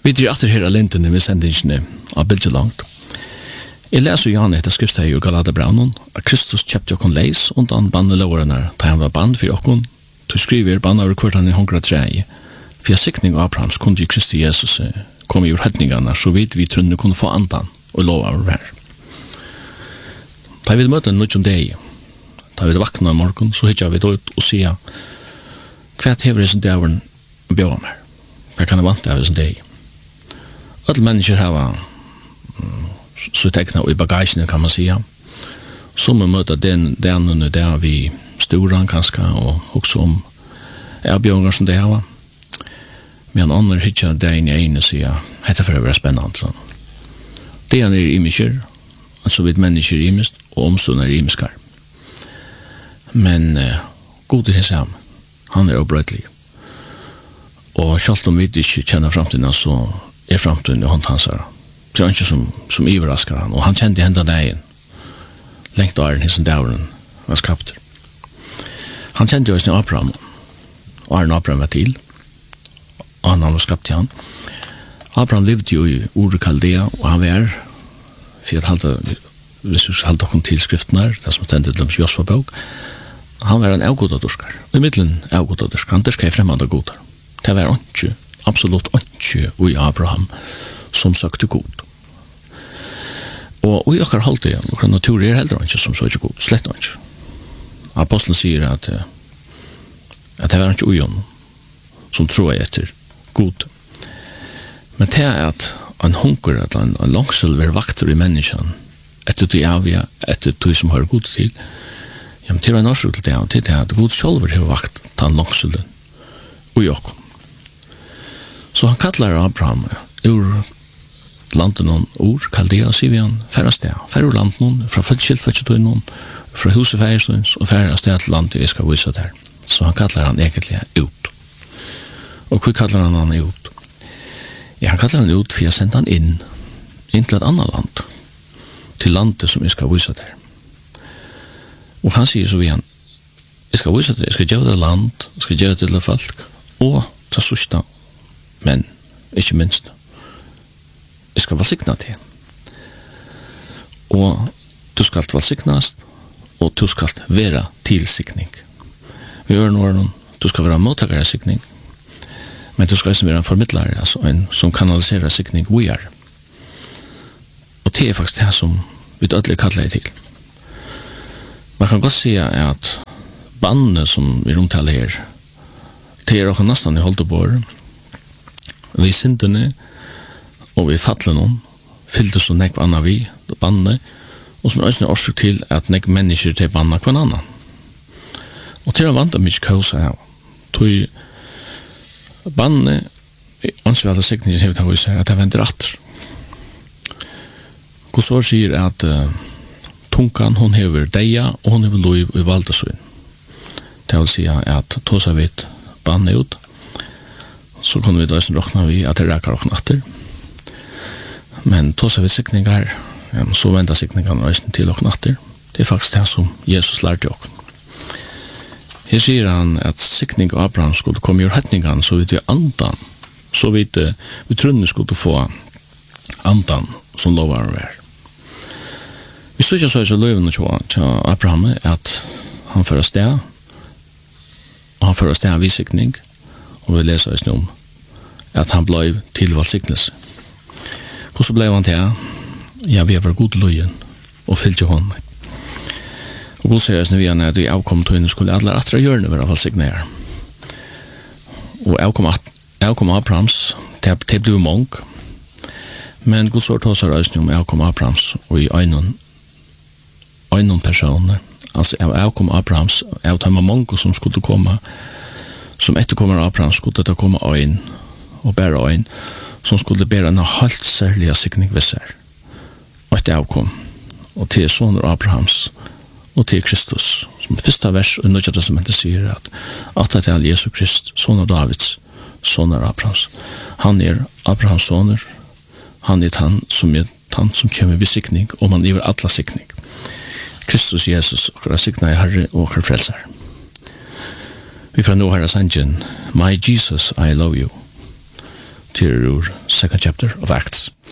Vi drar efter här alintene med sändningarna av bildet långt. Jeg leser Jan etter skriftet i Galaterbraunen, at Kristus kjøpte okken leis undan bandelårene da han var band for okken, til skriver band over hvert han i hongra treie. For sikning av Abrahams kunne i Kristi Jesus komme ur hedningene, så vidt vi trunne kunne få andan og lov av hver. Da vi møter en nødjon deg, da vi vakna i morgen, så hittar vi ut og sier, hva hever jeg som dæveren bjør meg? Hva kan jeg vante av som deg? Alle mennesker har så teckna i bagagen kan man säga. Som man möter den där vi storan kanske och också om erbjudanden som det har. Men andra hittar det in i en och säga heter för att vara spännande. Det är imager, alltså vid människor imist och omståndare imiskar. Men god är sam. Han är obrotlig. Och självt om vi inte känner framtiden så är framtiden i hånd hans här. Det var ikke som överraskar han, og han kjente hända dagen lengt av den døren var skapt. Han kjente jo sin Abraham, og Abraham var til, og han var skapt til han. Abraham levde jo i Ur Kaldea, og han var, for at hvis vi halte okkur til skriftene, det som stendte til Josva bok, han var en avgodadurskar, i middelen avgodadurskar, han dyrskar i fremmande godar. Det var ikke, absolutt ikke, i Abraham, som søkte god. Og i okkar halte igjen, okkar natur heller ikke som søkte god, slett ikke. Apostelen sier at det var ikke ujon som tror etter god. Men det at en hunker, at en langsel vil vakter i menneskene, etter de avia, etter de som har god til, jamen til en årsøk til det, og til det at god selv har vakt til en langselen og i okkom. Så han kallar Abraham ur landen og Ur, Kaldea, sier vi han, færre sted, færre landen, fra fødselfødseltøynen, fra husefeierstøyens, og færre sted til landet vi skal vise der. Så han kallar han egentlig ut. Og hva kallar han ut? Ja, han kallar han ut for jeg sendte han inn til et annet land, til landet som vi skal vise der. Og han sier så vi han, jeg skal vise der, jeg skal gjøre det land, jeg skal gjøre det til folk, og ta sørsta, men ikke minst, jeg skal velsigna til. Og du skal velsignast, og du skal være tilsikning. Vi gjør noe, du skal være mottagare av sikning, men du skal også være en formidlare, altså en som kanaliserer sikning vi er. Og det er faktisk det som vi dødelig kaller til. Man kan godt si at bandet som vi rundtaler her, det er også nesten i holdebår, vi syndene, og vi fattler noen, fyllde så nekv anna vi, bandet, og som er også årsøk til at nekv mennesker til bandet hver annan. Og til å vant mye kausa her, tog bandet, ansvar alle sikningen hevet av oss her, at det venter atter. Gosår sier at tunkan, hon hever deia, og hon hever lov i valdesøyn. Det vil si at tåsa vi bandet ut, så kunne vi da råkna vi at det rækar råkna atter. Men tåsa vi sikningar, så venter sikningarna til råkna atter. Det er faktisk det som Jesus lærte oss. Her sier han at sikning av Abraham skulle komme ur hetningan, så vidt vi andan, så vidt vi trunne skulle få andan som lovar å være. Vi så ikke så løyven til Abraham at han fører sted, og han fører sted av visikning, og vi leser oss om at han ble tilvalgt siknelse. Hvordan ble han til? Ja, vi har vært god løyen, og fyllt jo hånd. Og god sier oss når vi er nede i avkommet høyne, skulle alle atre hjørne være valgsignere. Og avkommet Abrahams, det ble mong, men god sår tås oss om avkommet Abrahams, og i øynene personer, altså avkommet Abrahams, av tømme mong som skulle komme, som etterkommer Abraham skulle det komme øyn, og bære øyn, som skulle bære en halvt særlig sikning ved seg. Og et avkom, og til soner Abrahams, og til Kristus, som første vers i Nødja Testamentet sier at det er Jesus Krist, soner Davids, soner Abrahams. Han er Abrahams soner, han er han som kommer ved sikning, og man giver alla sikning. Kristus Jesus, og sikna i Herre og frelser. Vi får nå herre sangen, My Jesus, I love you. til second chapter of Acts.